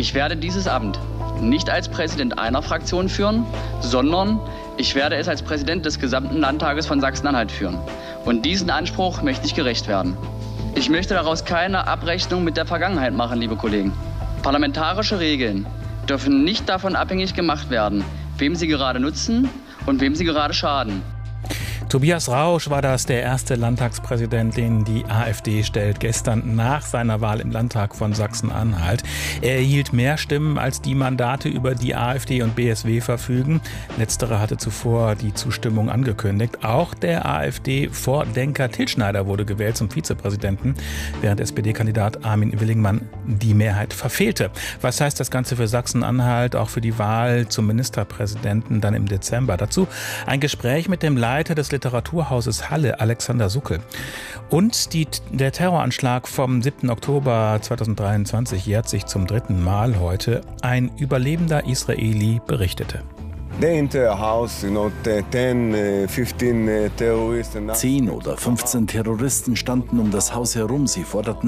Ich werde dieses Amt nicht als Präsident einer Fraktion führen, sondern ich werde es als Präsident des gesamten Landtages von Sachsen-Anhalt führen. Und diesen Anspruch möchte ich gerecht werden. Ich möchte daraus keine Abrechnung mit der Vergangenheit machen, liebe Kollegen. Parlamentarische Regeln dürfen nicht davon abhängig gemacht werden, wem sie gerade nutzen und wem sie gerade schaden. Tobias Rausch war das, der erste Landtagspräsident, den die AfD stellt, gestern nach seiner Wahl im Landtag von Sachsen-Anhalt. Er erhielt mehr Stimmen als die Mandate, über die AfD und BSW verfügen. Letztere hatte zuvor die Zustimmung angekündigt. Auch der AfD-Vordenker Till Schneider wurde gewählt zum Vizepräsidenten, während SPD-Kandidat Armin Willingmann die Mehrheit verfehlte. Was heißt das Ganze für Sachsen-Anhalt, auch für die Wahl zum Ministerpräsidenten dann im Dezember? Dazu ein Gespräch mit dem Leiter des Literaturhauses Halle, Alexander Suckel. Und der Terroranschlag vom 7. Oktober 2023 jährt sich zum 3. Mal heute. Ein überlebender Israeli berichtete. 10 oder 15 Terroristen standen um das Haus herum. Sie forderten